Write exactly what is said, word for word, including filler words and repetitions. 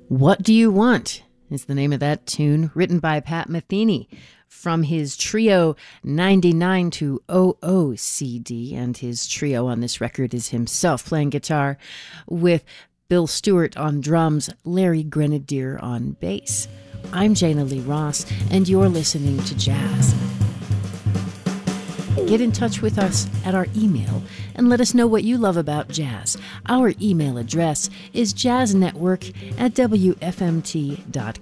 What Do You Want is the name of that tune, written by Pat Metheny from his Trio ninety-nine to oh oh C D. And his trio on this record is himself playing guitar with Bill Stewart on drums, Larry Grenadier on bass. I'm Jana Lee Ross, and you're listening to Jazz. Get in touch with us at our email and let us know what you love about jazz. Our email address is jazznetwork at w f m t dot